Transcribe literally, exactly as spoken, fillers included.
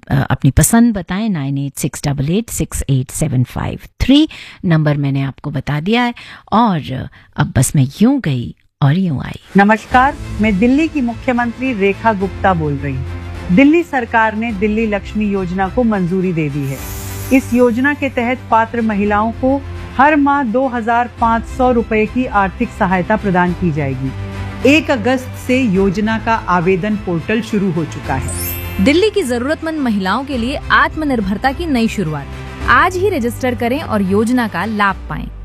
अपनी पसंद बताएं। Nine eight six double eight six eight seven five three number मैंने आपको बता दिया है। और अब बस मैं यूं गई और यूं आई। नमस्कार, मैं दिल्ली की मुख्यमंत्री रेखा गुप्ता बोल रही हूँ। दिल्ली सरकार ने दिल्ली लक्ष्मी योजना को मंजूरी दे दी है। इस योजना के तहत पात्र महिलाओं को हर माह दो हजार पाँच सौ रुपए की आर्थिक सहायता प्रदान की जाएगी। एक अगस्त से योजना का आवेदन पोर्टल शुरू हो चुका है। दिल्ली की जरूरतमंद महिलाओं के लिए आत्मनिर्भरता की नई शुरुआत। आज ही रजिस्टर करें और योजना का लाभ पाएं।